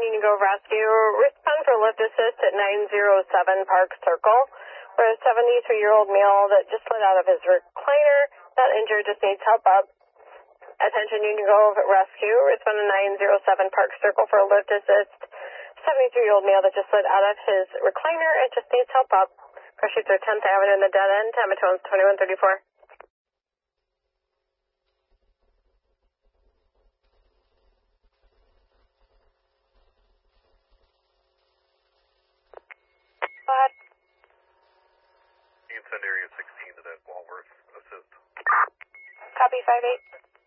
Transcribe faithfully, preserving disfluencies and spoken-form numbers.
Union Grove Rescue. Respond for lift assist at nine zero seven Park Circle for a seventy-three-year-old male that just slid out of his recliner. Not injured, just needs help up. Attention Union Grove Rescue. Respond to nine zero seven Park Circle for a lift assist. seventy-three-year-old male that just slid out of his recliner and just needs help up. Pursuits are tenth Avenue in the dead end. Time of tones twenty-one thirty-four. You can send area sixteen to that Walworth assist. Copy five eight.